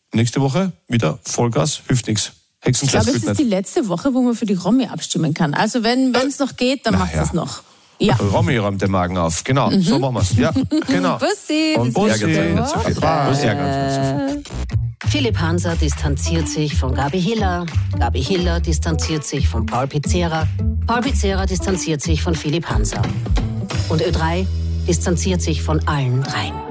nächste Woche wieder Vollgas, hilft nichts. Ich glaube, es ist die letzte Woche, wo man für die Romy abstimmen kann. Also wenn es noch geht, dann macht es noch. Ja. Romy räumt den Magen auf. Genau, so machen wir es. Ja, genau. Bussi. Und Bussi. Philipp Hanser distanziert sich von Gabi Hiller. Gabi Hiller distanziert sich von Paul Pizzera. Paul Pizzera distanziert sich von Philipp Hanser. Und Ö3 distanziert sich von allen dreien.